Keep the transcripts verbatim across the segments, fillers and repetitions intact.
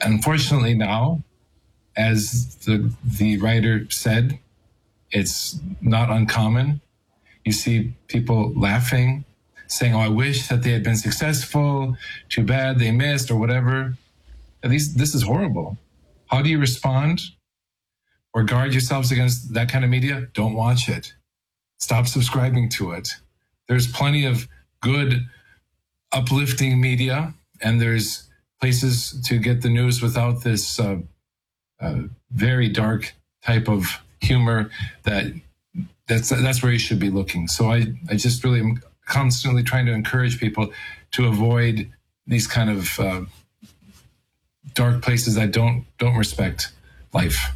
unfortunately now, as the the writer said, it's not uncommon. You see people laughing, saying, "Oh, I wish that they had been successful. Too bad they missed," or whatever. At least this is horrible. How do you respond or guard yourselves against that kind of media? Don't watch it. Stop subscribing to it. There's plenty of good, uplifting media, and there's places to get the news without this uh, uh, very dark type of humor that that's that's where you should be looking. So I, I just really am constantly trying to encourage people to avoid these kind of uh, dark places that don't don't respect life.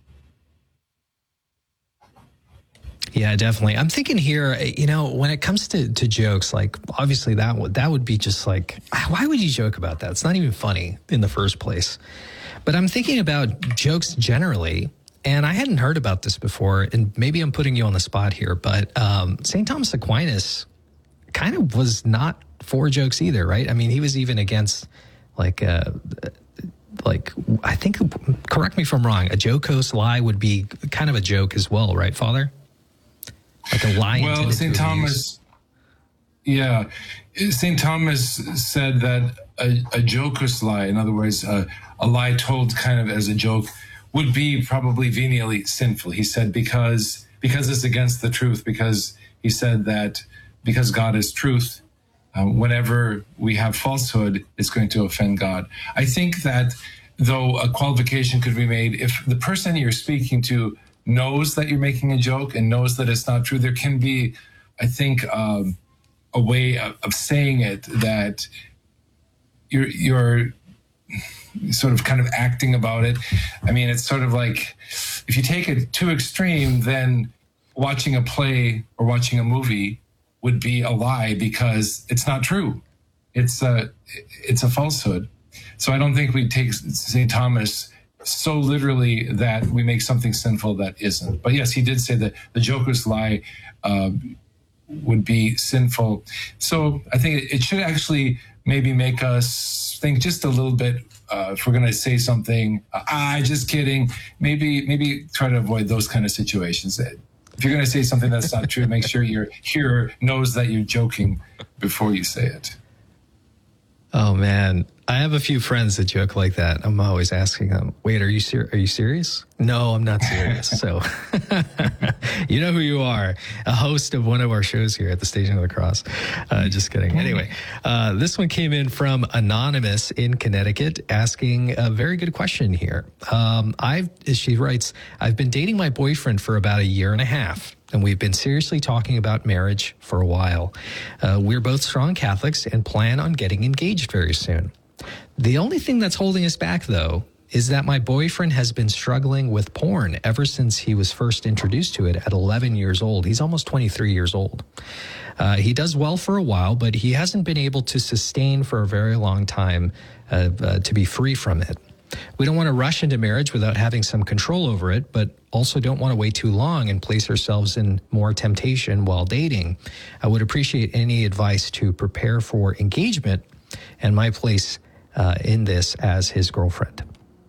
Yeah, definitely. I'm thinking here, you know, when it comes to, to jokes, like obviously that would that would be just like, why would you joke about that? It's not even funny in the first place. But I'm thinking about jokes generally, and I hadn't heard about this before, and maybe I'm putting you on the spot here, but um, Saint Thomas Aquinas kind of was not for jokes either, right? I mean, he was even against like, uh, like I think, correct me if I'm wrong, a jocose lie would be kind of a joke as well, right, Father? Like a lie. Well, Saint Thomas, yeah, Saint Thomas said that a, a jocose lie, in other words, uh, a lie told kind of as a joke, would be probably venially sinful. He said because because it's against the truth. Because he said that because God is truth, uh, whenever we have falsehood, it's going to offend God. I think that though a qualification could be made if the person you're speaking to knows that you're making a joke and knows that it's not true, there can be, I think, um, a way of, of saying it that you're you're sort of kind of acting about it. I mean, it's sort of like if you take it too extreme, then watching a play or watching a movie would be a lie because it's not true. It's a it's a falsehood. So I don't think we take Saint Thomas so literally that we make something sinful that isn't. But yes, he did say that the joker's lie uh, would be sinful. So I think it should actually maybe make us think just a little bit. Uh, if we're going to say something, ah, just kidding. Maybe maybe try to avoid those kind of situations. If you're going to say something that's not true, make sure your hearer knows that you're joking before you say it. Oh man, I have a few friends that joke like that. I'm always asking them, "Wait, are you ser- are you serious?" No, I'm not serious. So, you know who you are, a host of one of our shows here at the Station of the Cross. Uh, just kidding. Anyway, uh, this one came in from Anonymous in Connecticut, asking a very good question here. Um, I've she writes, "I've been dating my boyfriend for about a year and a half. And we've been seriously talking about marriage for a while. Uh, we're both strong Catholics and plan on getting engaged very soon. The only thing that's holding us back, though, is that my boyfriend has been struggling with porn ever since he was first introduced to it at eleven years old. He's almost twenty-three years old. Uh, he does well for a while, but he hasn't been able to sustain for a very long time uh, uh, to be free from it. We don't want to rush into marriage without having some control over it, but also don't want to wait too long and place ourselves in more temptation while dating. I would appreciate any advice to prepare for engagement and my place uh, in this as his girlfriend."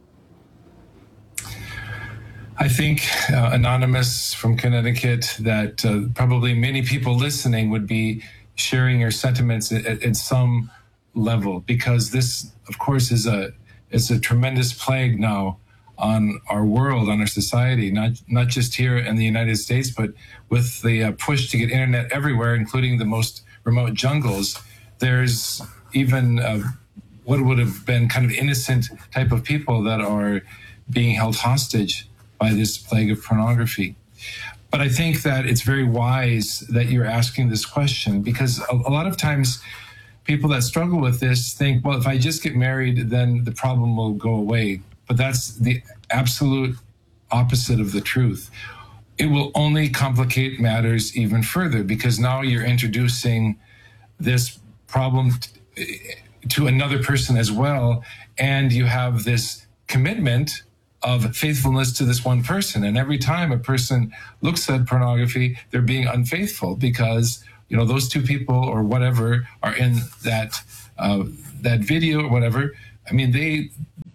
I think, uh, Anonymous from Connecticut, that uh, probably many people listening would be sharing your sentiments at, at some level, because this, of course, is a It's a tremendous plague now on our world, on our society, not not just here in the United States, but with the uh, push to get internet everywhere, including the most remote jungles. There's even uh, what would have been kind of innocent type of people that are being held hostage by this plague of pornography. But I think that it's very wise that you're asking this question, because a, a lot of times people that struggle with this think, well, if I just get married, then the problem will go away. But that's the absolute opposite of the truth. It will only complicate matters even further, because now you're introducing this problem t- to another person as well, and you have this commitment of faithfulness to this one person. And every time a person looks at pornography, they're being unfaithful because you know, those two people or whatever are in that uh, that video or whatever. I mean, they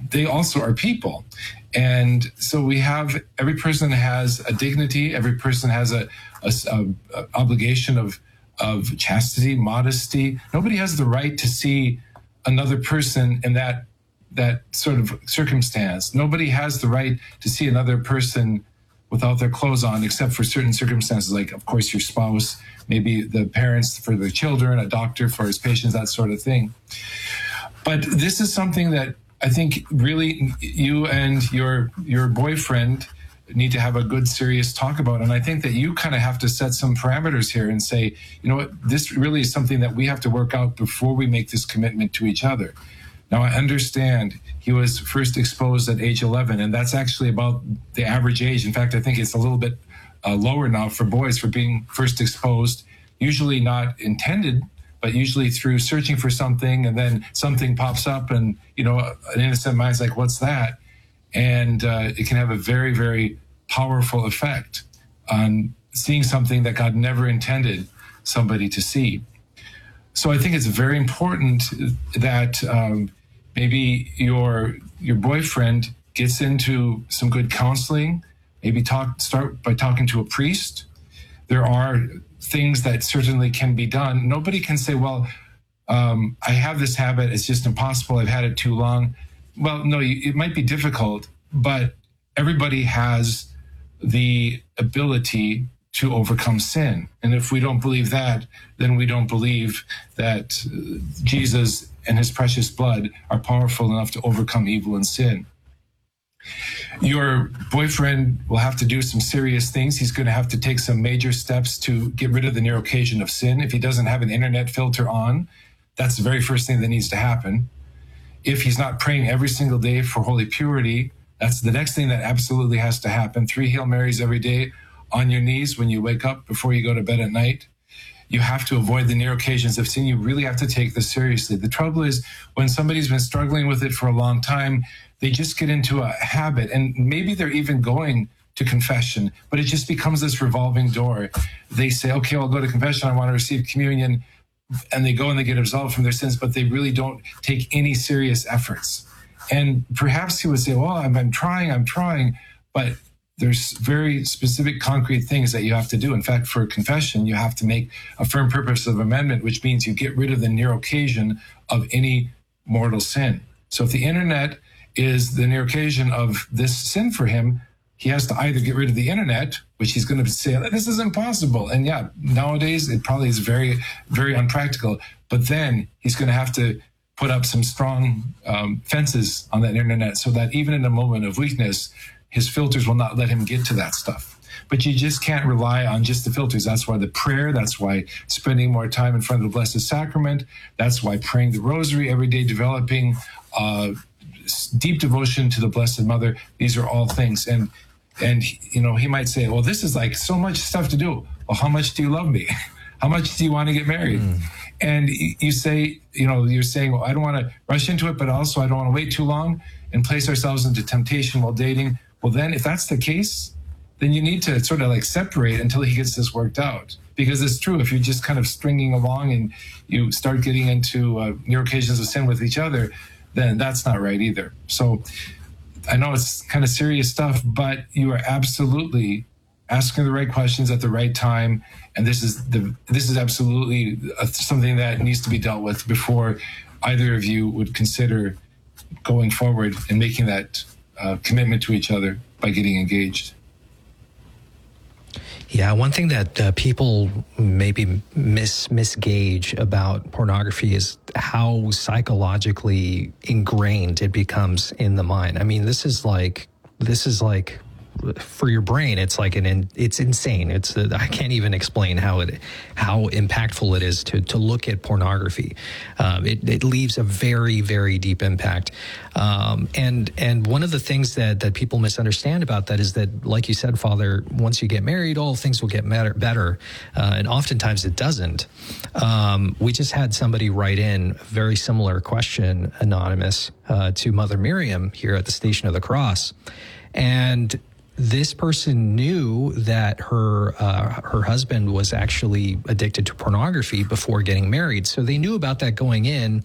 they also are people. And so we have, every person has a dignity, every person has a, a, a, a obligation of, of chastity, modesty. Nobody has the right to see another person in that, that sort of circumstance. Nobody has the right to see another person without their clothes on, except for certain circumstances, like, of course, your spouse, maybe the parents for their children, a doctor for his patients, that sort of thing. But this is something that I think really you and your your boyfriend need to have a good, serious talk about. And I think that you kind of have to set some parameters here and say, you know what, this really is something that we have to work out before we make this commitment to each other. Now, I understand he was first exposed at age eleven, and that's actually about the average age. In fact, I think it's a little bit uh, lower now for boys for being first exposed, usually not intended, but usually through searching for something, and then something pops up, and, you know, an innocent mind's like, what's that? And uh, it can have a very, very powerful effect on seeing something that God never intended somebody to see. So I think it's very important that um, maybe your your boyfriend gets into some good counseling, maybe talk start by talking to a priest. There are things that certainly can be done. Nobody can say, well, um, I have this habit, it's just impossible, I've had it too long. Well, no, it might be difficult, but everybody has the ability to overcome sin. And if we don't believe that, then we don't believe that Jesus and his precious blood are powerful enough to overcome evil and sin. Your boyfriend will have to do some serious things. He's going to have to take some major steps to get rid of the near occasion of sin. If he doesn't have an internet filter on, that's the very first thing that needs to happen. If he's not praying every single day for holy purity, that's the next thing that absolutely has to happen. Three Hail Marys every day on your knees when you wake up before you go to bed at night. You have to avoid the near occasions of sin. You really have to take this seriously. The trouble is, when somebody's been struggling with it for a long time, they just get into a habit, and maybe they're even going to confession, but it just becomes this revolving door. They say, okay, I'll go to confession, I want to receive communion, and they go and they get absolved from their sins, but they really don't take any serious efforts. And perhaps he would say, well, I'm, I'm trying, I'm trying, but there's very specific, concrete things that you have to do. In fact, for confession, you have to make a firm purpose of amendment, which means you get rid of the near occasion of any mortal sin. So if the internet is the near occasion of this sin for him, he has to either get rid of the internet, which he's going to say, this is impossible. And yeah, nowadays it probably is very, very unpractical. But then he's going to have to put up some strong um, fences on that internet so that even in a moment of weakness, his filters will not let him get to that stuff. But you just can't rely on just the filters. That's why the prayer, that's why spending more time in front of the Blessed Sacrament, that's why praying the Rosary every day, developing uh, deep devotion to the Blessed Mother. These are all things. And, and you know, he might say, well, this is like so much stuff to do. Well, how much do you love me? How much do you want to get married? Mm. And you say, you know, you're saying, well, I don't want to rush into it, but also I don't want to wait too long and place ourselves into temptation while dating. Well, then if that's the case, then you need to sort of like separate until he gets this worked out. Because it's true, if you're just kind of stringing along and you start getting into uh, near occasions of sin with each other, then that's not right either. So I know it's kind of serious stuff, but you are absolutely asking the right questions at the right time. And this is the this is absolutely something that needs to be dealt with before either of you would consider going forward and making that uh, commitment to each other by getting engaged. Yeah, one thing that uh, people maybe mis misgauge about pornography is how psychologically ingrained it becomes in the mind. I mean, this is like this is like for your brain, it's like an in, it's insane. It's uh, I can't even explain how it how impactful it is to to look at pornography. Um, it, it leaves a very very deep impact. Um, and and one of the things that that people misunderstand about that is that, like you said, Father, once you get married, all things will get better. better. Uh, and oftentimes it doesn't. Um, we just had somebody write in a very similar question, anonymous, uh, to Mother Miriam here at the Station of the Cross, and this person knew that her uh, her husband was actually addicted to pornography before getting married. So they knew about that going in.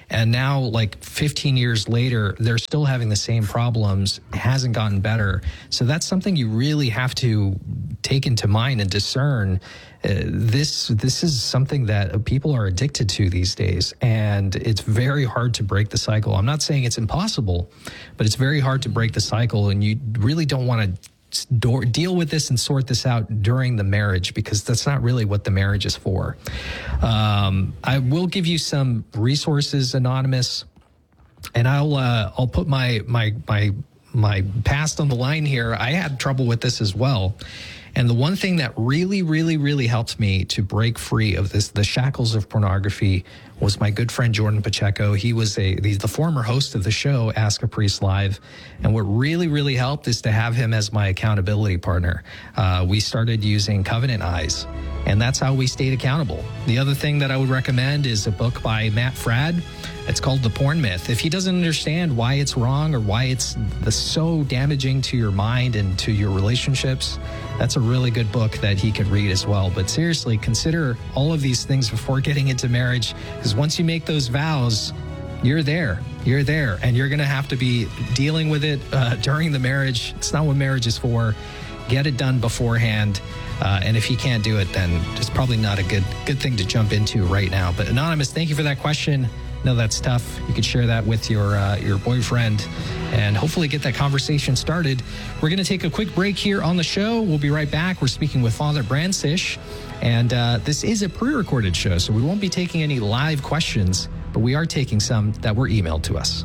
And now, like fifteen years later, they're still having the same problems. It hasn't gotten better. So that's something you really have to take into mind and discern. Uh, this this is something that people are addicted to these days, and it's very hard to break the cycle. I'm not saying it's impossible, but it's very hard to break the cycle, and you really don't want to Do- deal with this and sort this out during the marriage, because that's not really what the marriage is for. Um, I will give you some resources, Anonymous, and I'll uh, I'll put my my my my past on the line here. I had trouble with this as well. And the one thing that really, really, really helped me to break free of this, the shackles of pornography, was my good friend Jordan Pacheco. He was a he's the former host of the show Ask a Priest Live, and what really, really helped is to have him as my accountability partner. Uh, we started using Covenant Eyes, and that's how we stayed accountable. The other thing that I would recommend is a book by Matt Fradd. It's called The Porn Myth. If he doesn't understand why it's wrong or why it's the, so damaging to your mind and to your relationships, that's a really good book that he could read as well. But seriously, consider all of these things before getting into marriage, because once you make those vows, you're there. You're there, and you're going to have to be dealing with it uh, during the marriage. It's not what marriage is for. Get it done beforehand. Uh, and if you can't do it, then it's probably not a good good thing to jump into right now. But Anonymous, thank you for that question. No, that's tough. You could share that with your uh, your boyfriend and hopefully get that conversation started. We're going to take a quick break here on the show. We'll be right back. We're speaking with Father Brancisz, and uh, this is a pre-recorded show, so we won't be taking any live questions, but we are taking some that were emailed to us.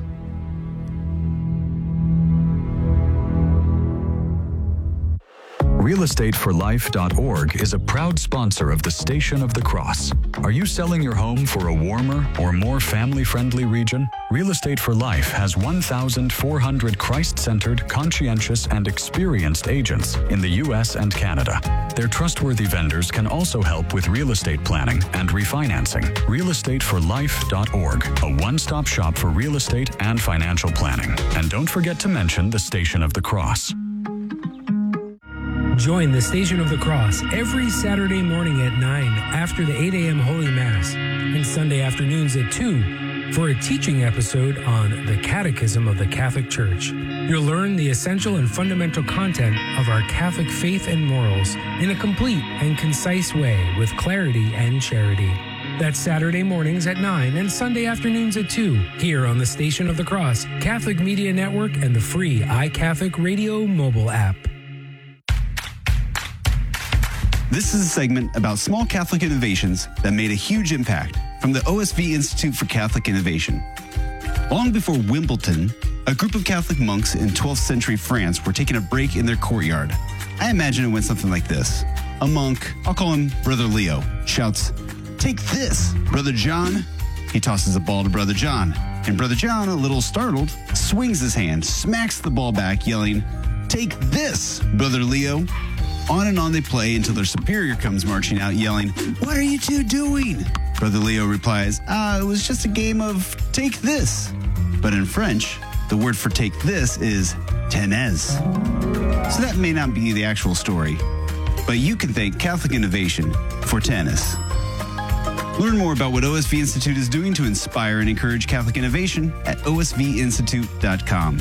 real estate for life dot org is a proud sponsor of the Station of the Cross. Are you selling your home for a warmer or more family-friendly region? Real Estate for Life has one thousand four hundred Christ-centered, conscientious, and experienced agents in the U S and Canada. Their trustworthy vendors can also help with real estate planning and refinancing. real estate for life dot org, a one-stop shop for real estate and financial planning. And don't forget to mention the Station of the Cross. Join the Station of the Cross every Saturday morning at nine after the eight a.m. Holy Mass and Sunday afternoons at two for a teaching episode on the Catechism of the Catholic Church. You'll learn the essential and fundamental content of our Catholic faith and morals in a complete and concise way with clarity and charity. That's Saturday mornings at nine and Sunday afternoons at two here on the Station of the Cross, Catholic Media Network, and the free iCatholic Radio mobile app. This is a segment about small Catholic innovations that made a huge impact from the O S V Institute for Catholic Innovation. Long before Wimbledon, a group of Catholic monks in twelfth century France were taking a break in their courtyard. I imagine it went something like this. A monk, I'll call him Brother Leo, shouts, "Take this, Brother John." He tosses a ball to Brother John, and Brother John, a little startled, swings his hand, smacks the ball back, yelling, "Take this, Brother Leo." On and on they play until their superior comes marching out, yelling, "What are you two doing?" Brother Leo replies, "Ah, it was just a game of take this." But in French, the word for take this is tenez. So that may not be the actual story, but you can thank Catholic Innovation for tennis. Learn more about what O S V Institute is doing to inspire and encourage Catholic innovation at O S V institute dot com.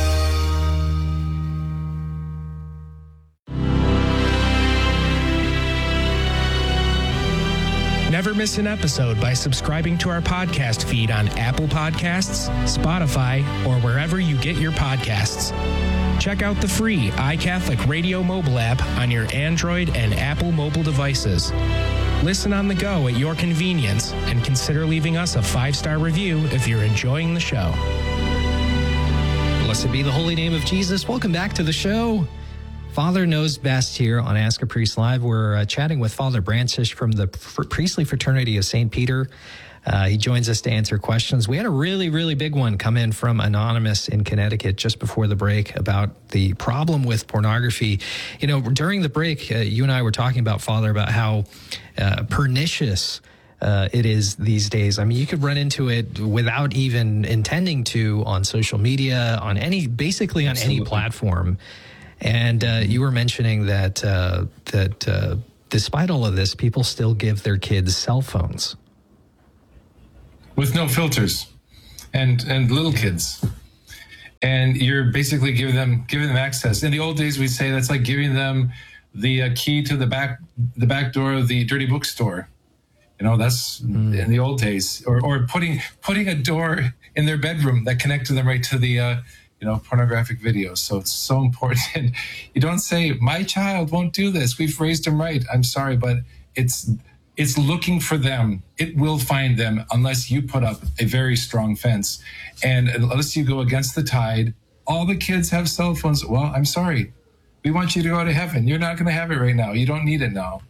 Never miss an episode by subscribing to our podcast feed on Apple Podcasts, Spotify, or wherever you get your podcasts. Check out the free iCatholic Radio mobile app on your Android and Apple mobile devices. Listen on the go at your convenience, and consider leaving us a five-star review if you're enjoying the show. Blessed be the holy name of Jesus. Welcome back to the show. Father Knows Best here on Ask a Priest Live. We're uh, chatting with Father Brancisz from the F- Priestly Fraternity of Saint Peter. Uh, he joins us to answer questions. We had a really, really big one come in from Anonymous in Connecticut just before the break about the problem with pornography. You know, during the break, uh, you and I were talking about, Father, about how uh, pernicious Uh, it is these days. I mean, you could run into it without even intending to on social media, on any, basically on Absolutely. any platform. And uh, you were mentioning that uh, that uh, despite all of this, people still give their kids cell phones with no filters. and and little kids. And you're basically giving them giving them access. In the old days, we'd say that's like giving them the uh, key to the back the back door of the dirty bookstore. You know, that's mm. in the old days. Or or putting putting a door in their bedroom that connected them right to the uh, you know pornographic videos. So it's so important. You don't say, "My child won't do this. We've raised him right." I'm sorry, but it's it's looking for them. It will find them unless you put up a very strong fence. And unless you go against the tide, all the kids have cell phones. Well, I'm sorry. We want you to go to heaven. You're not going to have it right now. You don't need it now.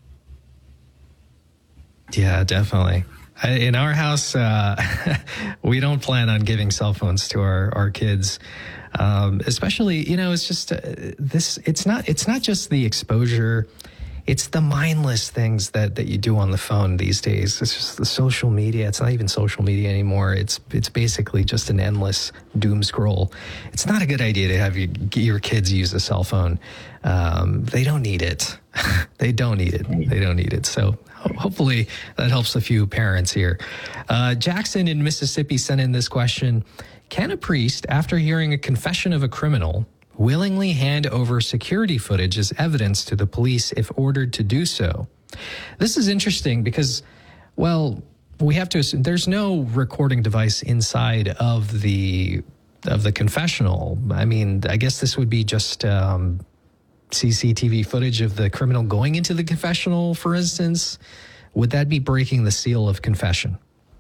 Yeah, definitely. I, in our house, uh, we don't plan on giving cell phones to our, our kids. Um, especially, you know, it's just uh, this, it's not, it's not just the exposure. It's the mindless things that, that you do on the phone these days. It's just the social media. It's not even social media anymore. It's it's basically just an endless doom scroll. It's not a good idea to have your, your kids use a cell phone. Um, they don't need it. They don't need it. They don't need it. So hopefully that helps a few parents here. Uh, Jackson in Mississippi sent in this question. Can a priest, after hearing a confession of a criminal, willingly hand over security footage as evidence to the police if ordered to do so? This is interesting because, well, we have to assume there's no recording device inside of the of the confessional. I mean, I guess this would be just um, C C T V footage of the criminal going into the confessional, for instance. Would that be breaking the seal of confession?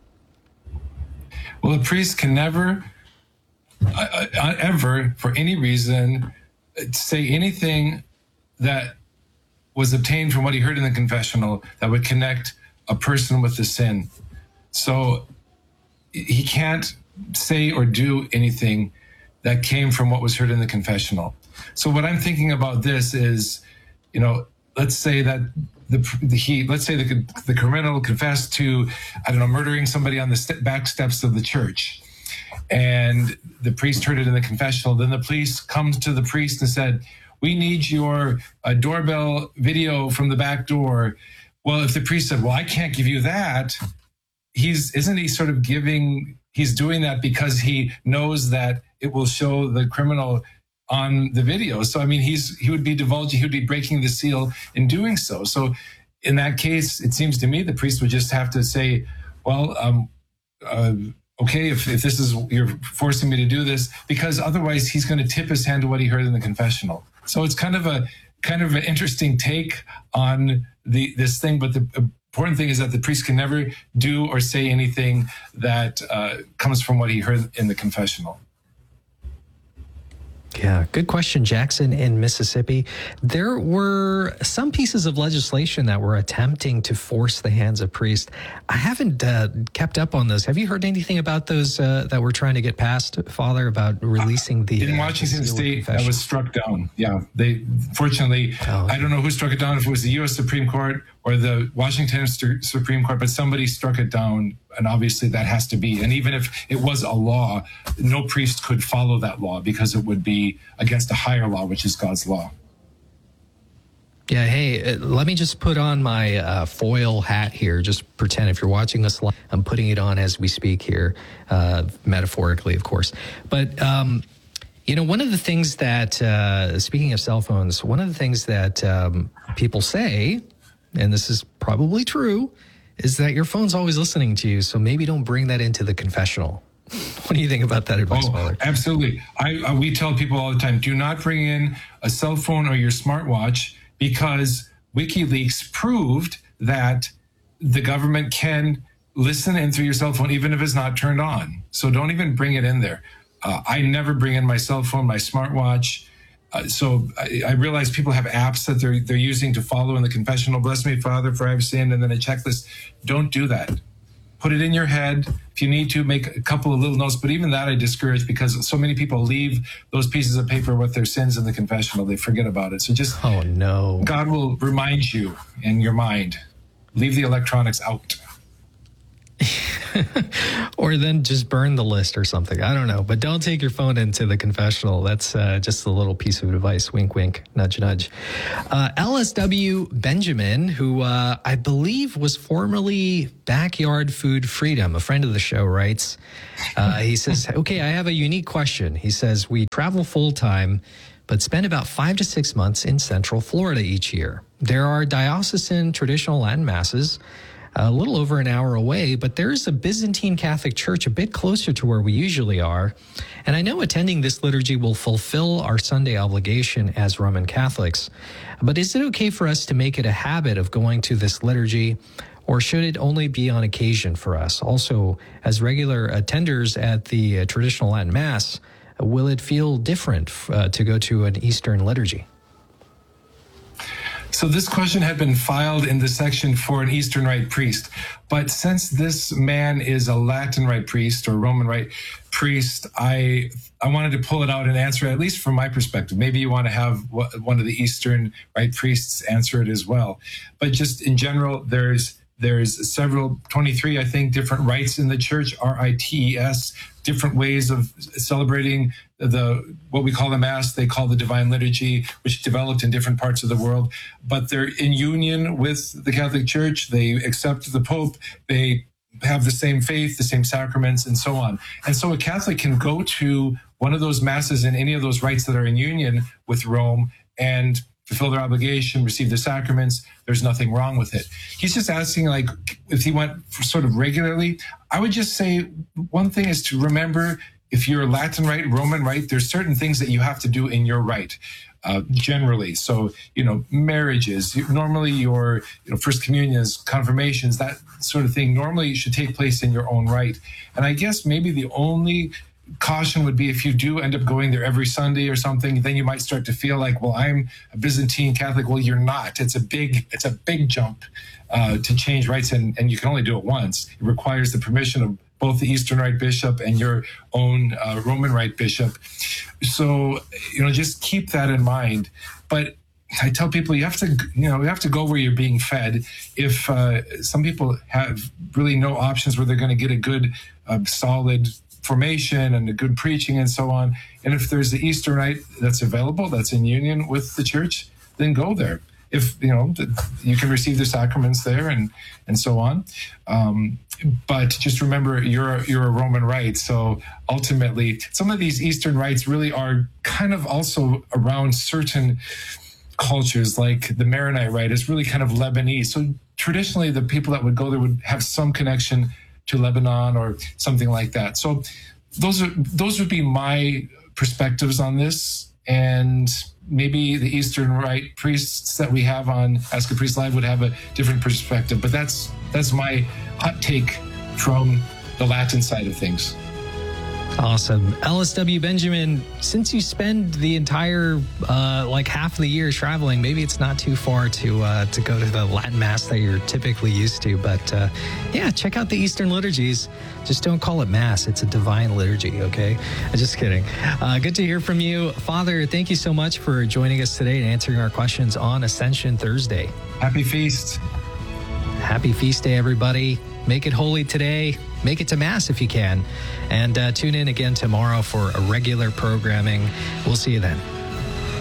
Well, a priest can never Uh, uh, ever, for any reason, say anything that was obtained from what he heard in the confessional that would connect a person with the sin. So he can't say or do anything that came from what was heard in the confessional. So what I'm thinking about this is, you know, let's say that the, the he, let's say the the criminal confessed to, I don't know, murdering somebody on the st- back steps of the church. And the priest heard it in the confessional. Then the police come to the priest and said, "We need your uh, doorbell video from the back door." Well, if the priest said, "Well, I can't give you that," he's isn't he sort of giving? He's doing that because he knows that it will show the criminal on the video. So I mean, he's he would be divulging, he would be breaking the seal in doing so. So in that case, it seems to me the priest would just have to say, "Well, um." Uh, Okay, if, if this is, you're forcing me to do this, because otherwise he's going to tip his hand to what he heard in the confessional. So it's kind of a kind of an interesting take on the this thing. But the important thing is that the priest can never do or say anything that uh, comes from what he heard in the confessional. Yeah, good question, Jackson in Mississippi. There were some pieces of legislation that were attempting to force the hands of priests. I haven't uh, kept up on those. Have you heard anything about those uh, that were trying to get passed, Father, about releasing the... In Washington uh, State, that was struck down. Yeah, they fortunately, oh. I don't know who struck it down, if it was the U S Supreme Court or the Washington Supreme Court, but somebody struck it down, and obviously that has to be. And even if it was a law, no priest could follow that law because it would be against a higher law, which is God's law. Yeah, hey, uh, let me just put on my uh, foil hat here. Just pretend if you're watching this live, I'm putting it on as we speak here, uh, metaphorically, of course. But, um, you know, one of the things that, uh, speaking of cell phones, one of the things that um, people say, and this is probably true, is that your phone's always listening to you, so maybe don't bring that into the confessional. What do you think about that advice, oh, Father? Absolutely. I, I, we tell people all the time, do not bring in a cell phone or your smartwatch, because WikiLeaks proved that the government can listen in through your cell phone, even if it's not turned on. So don't even bring it in there. Uh, I never bring in my cell phone, my smartwatch. Uh, so I, I realize people have apps that they're they're using to follow in the confessional. Bless me, Father, for I've sinned, and then a checklist. Don't do that. Put it in your head. If you need to, make a couple of little notes. But even that I discourage, because so many people leave those pieces of paper with their sins in the confessional. They forget about it. So just, oh no, God will remind you in your mind. Leave the electronics out. or then just burn the list or something. I don't know. But don't take your phone into the confessional. That's uh, just a little piece of advice. Wink, wink, nudge, nudge. Uh, L S W Benjamin, who uh, I believe was formerly Backyard Food Freedom, a friend of the show, writes, uh, he says, okay, I have a unique question. He says, we travel full time, but spend about five to six months in Central Florida each year. There are diocesan traditional Latin masses a little over an hour away, but there's a Byzantine Catholic church a bit closer to where we usually are. And I know attending this liturgy will fulfill our Sunday obligation as Roman Catholics. But is it okay for us to make it a habit of going to this liturgy, or should it only be on occasion for us? Also, as regular attenders at the uh, traditional Latin Mass, will it feel different uh, to go to an Eastern liturgy? So this question had been filed in the section for an Eastern Rite priest. But since this man is a Latin Rite priest or Roman Rite priest, I I wanted to pull it out and answer it, at least from my perspective. Maybe you want to have one of the Eastern Rite priests answer it as well. But just in general, there's There's several, twenty-three, I think, different rites in the church, R I T E S, different ways of celebrating the what we call the Mass, they call the Divine Liturgy, which developed in different parts of the world. But they're in union with the Catholic Church. They accept the Pope. They have the same faith, the same sacraments, and so on. And so a Catholic can go to one of those Masses in any of those rites that are in union with Rome and fulfill their obligation, receive the sacraments. There's nothing wrong with it. He's just asking, like, if he went for sort of regularly. I would just say one thing is to remember, if you're Latin Rite, Roman Rite, there's certain things that you have to do in your rite, uh, generally. So, you know, marriages, normally your you know, first communions, confirmations, that sort of thing, normally should take place in your own rite. And I guess maybe the only caution would be if you do end up going there every Sunday or something, then you might start to feel like, well, I'm a Byzantine Catholic. Well, you're not. It's a big, it's a big jump uh, to change rites, and, and you can only do it once. It requires the permission of both the Eastern Rite bishop and your own uh, Roman Rite bishop. So, you know, just keep that in mind. But I tell people you have to, you know, you have to go where you're being fed. If uh, some people have really no options where they're going to get a good, uh, solid formation and a good preaching and so on. And if there's the Eastern Rite that's available, that's in union with the church, then go there. If, you know, you can receive the sacraments there and, and so on. Um, but just remember, you're, you're a Roman Rite. So ultimately, some of these Eastern rites really are kind of also around certain cultures, like the Maronite Rite is really kind of Lebanese. So traditionally, the people that would go there would have some connection to Lebanon or something like that. So those are those would be my perspectives on this. And maybe the Eastern Rite priests that we have on Ask a Priest Live would have a different perspective. But that's that's my hot take from the Latin side of things. Awesome. L S W Benjamin, since you spend the entire, uh, like half of the year traveling, maybe it's not too far to uh, to go to the Latin Mass that you're typically used to. But uh, yeah, check out the Eastern liturgies. Just don't call it Mass. It's a divine liturgy, okay? Just kidding. Uh, good to hear from you. Father, thank you so much for joining us today and answering our questions on Ascension Thursday. Happy feast. Happy feast day, everybody. Make it holy today. Make it to Mass if you can. And uh, tune in again tomorrow for a regular programming. We'll see you then.